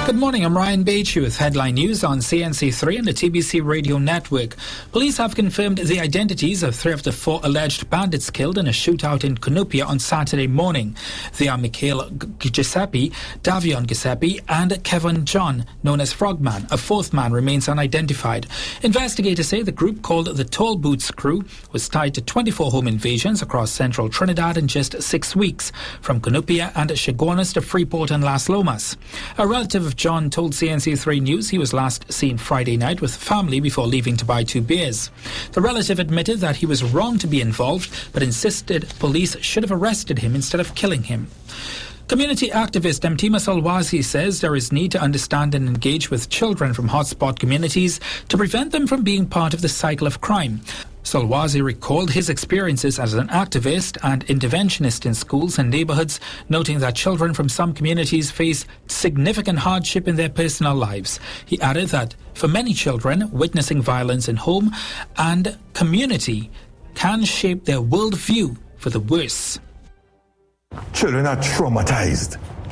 Good morning, I'm Ryan Beatty with headline news on CNC3 and the TBC radio network. Police have confirmed the identities of 3 of the 4 alleged bandits killed in a shootout in Cunupia on Saturday morning. They are Mikhail Giuseppe, Davion Giuseppe and Kevin John, known as Frogman. A 4th man remains unidentified. Investigators say the group called the Tall Boots Crew was tied to 24 home invasions across central Trinidad in just 6 weeks, from Cunupia and Chaguanas to Freeport and Las Lomas. A relative of John told CNC3 News he was last seen Friday night with family before leaving to buy 2 beers. The relative admitted that he was wrong to be involved, but insisted police should have arrested him instead of killing him. Community activist Mtima Salwazi says there is need to understand and engage with children from hotspot communities to prevent them from being part of the cycle of crime. Salwazi recalled his experiences as an activist and interventionist in schools and neighborhoods, noting that children from some communities face significant hardship in their personal lives. He added that for many children, witnessing violence in home and community can shape their worldview for the worse. Children are traumatized.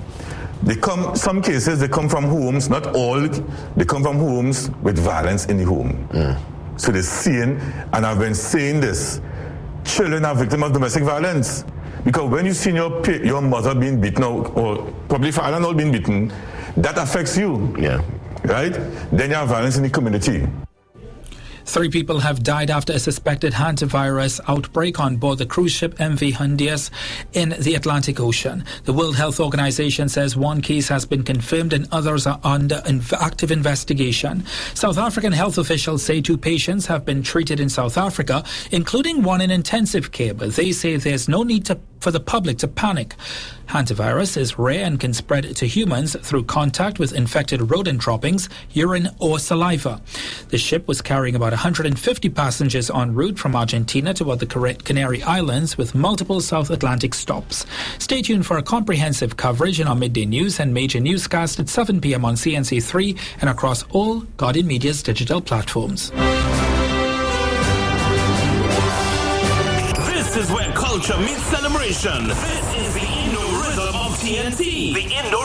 Some cases they come from homes, not all, they come from homes with violence in the home. So they're seeing, and I've been saying this, children are victims of domestic violence. Because when you see your mother being beaten, or probably father not being beaten, that affects you. Yeah. Right? Then you have violence in the community. 3 people have died after a suspected hantavirus outbreak on board the cruise ship MV Honduras in the Atlantic Ocean. The World Health Organization says 1 case has been confirmed and others are under active investigation. South African health officials say 2 patients have been treated in South Africa, including 1 in intensive care, but they say there's no need for the public to panic. Hantavirus is rare and can spread to humans through contact with infected rodent droppings, urine or saliva. The ship was carrying about 150 passengers en route from Argentina toward the Canary Islands with multiple South Atlantic stops. Stay tuned for a comprehensive coverage in our midday news and major newscast at 7 p.m. on CNC3 and across all Guardian Media's digital platforms. This is where culture meets celebration. This is the Indo Rhythm of TNT. The Indo